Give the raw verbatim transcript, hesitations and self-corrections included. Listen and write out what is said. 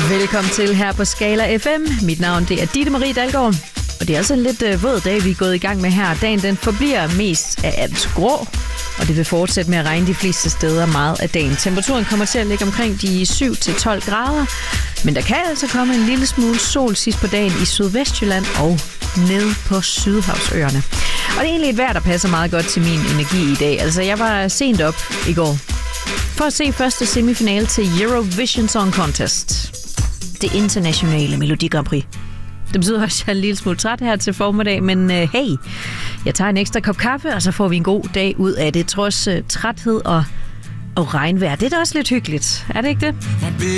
Velkommen til her på Skala F M. Mit navn det er Ditte Marie Dalgaard. Og det er også en lidt øh, våd dag, vi er gået i gang med her. Dagen den forbliver mest af alt grå, og det vil fortsætte med at regne de fleste steder meget af dagen. Temperaturen kommer til at ligge omkring de syv til tolv grader, men der kan altså komme en lille smule sol sidst på dagen i Sydvestjylland og nede på Sydhavsøerne. Og det er egentlig et vejr, der passer meget godt til min energi i dag. Altså, jeg var sent op i går for at se første semifinale til Eurovision Song Contest. Det internationale Melodi Grand Prix. Det betyder også, at jeg er en lille smule træt her til formiddag, men uh, hey, jeg tager en ekstra kop kaffe, og så får vi en god dag ud af det, trods uh, træthed og, og regnvejr. Det er da også lidt hyggeligt, er det ikke det?